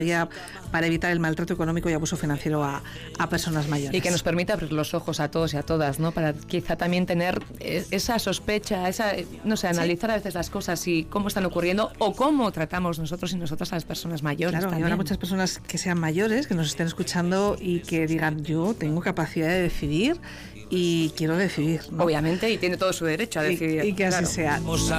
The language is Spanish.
para evitar el maltrato económico y abuso financiero a personas mayores. Y que nos permita abrir los ojos a todos y a todas, ¿no? Para quizá también tener esa sospecha, analizar a veces las cosas y cómo están ocurriendo o cómo tratamos nosotros y nosotras a las personas mayores. Claro, y habrá muchas personas que sean mayores, que nos estén escuchando y que digan, yo tengo capacidad de decidir y quiero decidir, ¿no? Obviamente, y tiene todo su derecho a decidir. Y que así sea.